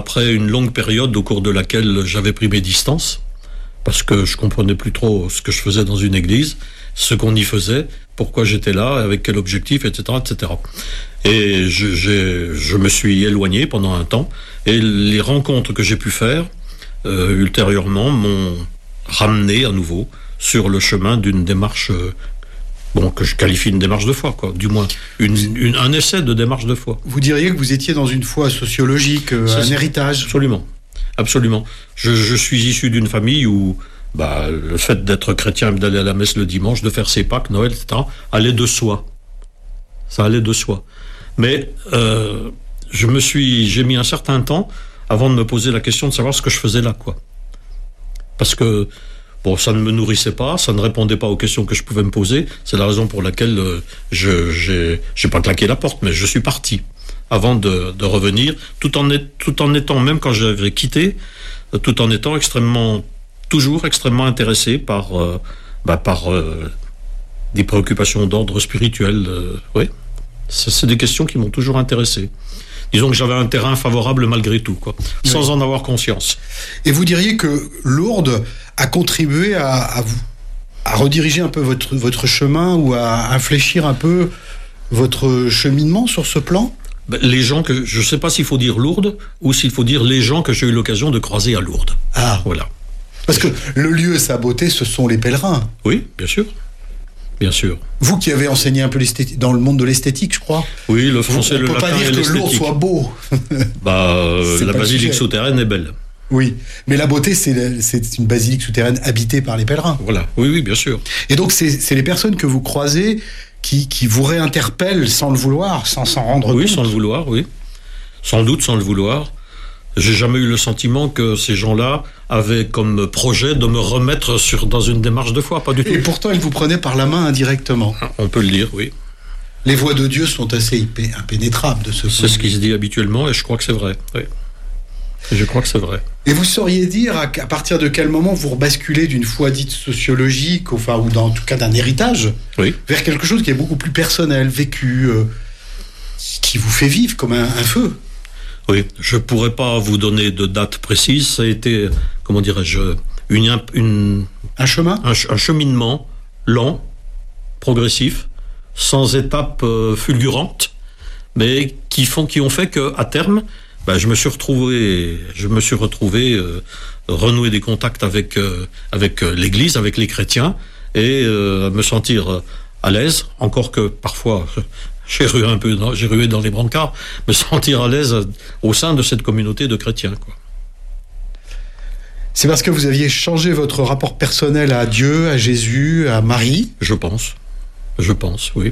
après une longue période au cours de laquelle j'avais pris mes distances, parce que je comprenais plus trop ce que je faisais dans une église, ce qu'on y faisait, pourquoi j'étais là, avec quel objectif, etc., etc. Et je me suis éloigné pendant un temps, et les rencontres que j'ai pu faire, ultérieurement, m'ont ramené à nouveau sur le chemin d'une démarche, que je qualifie une démarche de foi, quoi. Du moins, un essai de démarche de foi. Vous diriez que vous étiez dans une foi sociologique, un héritage? Absolument. Absolument. Je suis issu d'une famille où le fait d'être chrétien, d'aller à la messe le dimanche, de faire ses Pâques, Noël, etc., allait de soi. Ça allait de soi. Mais j'ai mis un certain temps avant de me poser la question de savoir ce que je faisais là, quoi. Parce que ça ne me nourrissait pas, ça ne répondait pas aux questions que je pouvais me poser. C'est la raison pour laquelle j'ai pas claqué la porte, mais je suis parti avant de revenir, tout en étant, même quand j'avais quitté, tout en étant toujours extrêmement intéressé par des préoccupations d'ordre spirituel. Oui, c'est des questions qui m'ont toujours intéressé. Disons que j'avais un terrain favorable malgré tout, quoi, sans en avoir conscience. Et vous diriez que Lourdes a contribué à rediriger un peu votre chemin ou à infléchir un peu votre cheminement sur ce plan? Les gens que... Je ne sais pas s'il faut dire Lourdes ou s'il faut dire les gens que j'ai eu l'occasion de croiser à Lourdes. Ah, voilà. Parce que le lieu, sa beauté, ce sont les pèlerins. Oui, bien sûr. Bien sûr. Vous qui avez enseigné un peu dans le monde de l'esthétique, je crois. Oui, le français, le latin et l'esthétique. On ne peut pas dire que Lourdes soit beau. La basilique souterraine est belle. Oui, mais la beauté, c'est une basilique souterraine habitée par les pèlerins. Voilà, oui, bien sûr. Et donc, c'est les personnes que vous croisez qui vous réinterpellent sans le vouloir, sans s'en rendre compte. Oui, sans le vouloir, oui. Sans doute, sans le vouloir. J'ai jamais eu le sentiment que ces gens-là avaient comme projet de me remettre dans une démarche de foi, pas du tout. Et pourtant, ils vous prenaient par la main indirectement. On peut le dire, oui. Les voies de Dieu sont assez impénétrables de ce point de vue. C'est ce qui se dit habituellement et je crois que c'est vrai, oui. Je crois que c'est vrai. Et vous sauriez dire à partir de quel moment vous rebasculez d'une foi dite sociologique, ou en tout cas d'un héritage, vers quelque chose qui est beaucoup plus personnel, vécu, qui vous fait vivre comme un feu? Oui, je pourrais pas vous donner de date précise. Ça a été, comment dirais-je, un chemin, un cheminement lent, progressif, sans étapes fulgurantes, mais qui ont fait que à terme, je me suis retrouvé renouer des contacts avec l'Église, avec les chrétiens, et me sentir à l'aise, encore que parfois j'ai rué dans les brancards, me sentir à l'aise au sein de cette communauté de chrétiens, quoi. C'est parce que vous aviez changé votre rapport personnel à Dieu, à Jésus, à Marie? Je pense, oui.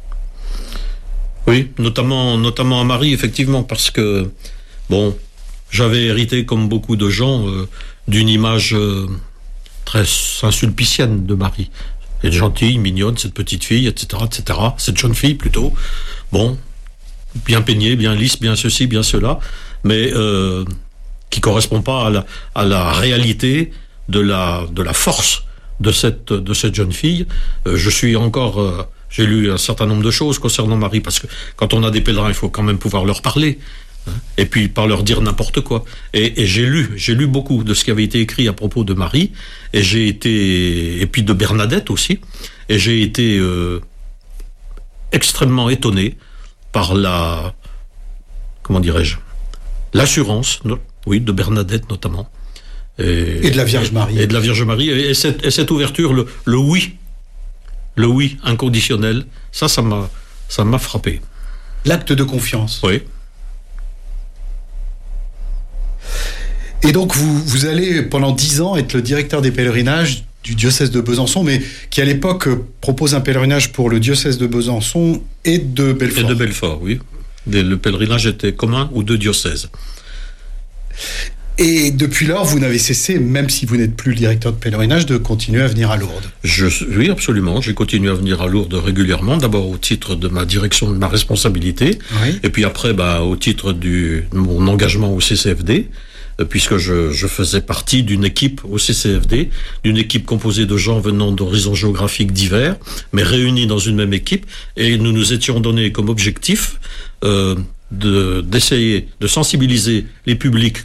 Oui, notamment à Marie, effectivement, parce que j'avais hérité, comme beaucoup de gens, d'une image très Saint-Sulpicienne de Marie. Elle est gentille, mignonne, cette petite fille, etc., etc. Cette jeune fille, plutôt. Bien peignée, bien lisse, bien ceci, bien cela, mais qui correspond pas à la réalité de la force de cette jeune fille. J'ai lu un certain nombre de choses concernant Marie, parce que quand on a des pèlerins, il faut quand même pouvoir leur parler. Et puis pas leur dire n'importe quoi. Et j'ai lu beaucoup de ce qui avait été écrit à propos de Marie, et puis de Bernadette aussi, et j'ai été extrêmement étonné par l'assurance, de Bernadette notamment, et de la Vierge Marie. Et de la Vierge Marie, et cette ouverture, le oui inconditionnel, ça m'a frappé. L'acte de confiance. Oui. Et donc vous allez pendant 10 ans être le directeur des pèlerinages du diocèse de Besançon, mais qui à l'époque propose un pèlerinage pour le diocèse de Besançon et de Belfort. Et de Belfort, oui. Le pèlerinage était commun aux deux diocèses. Et depuis lors, vous n'avez cessé, même si vous n'êtes plus le directeur de pèlerinage, de continuer à venir à Lourdes. Oui, absolument. J'ai continué à venir à Lourdes régulièrement, d'abord au titre de ma direction, de ma responsabilité, et puis après au titre de mon engagement au CCFD, puisque je faisais partie d'une équipe au CCFD, d'une équipe composée de gens venant d'horizons géographiques divers, mais réunis dans une même équipe, et nous nous étions donnés comme objectif d'essayer de sensibiliser les publics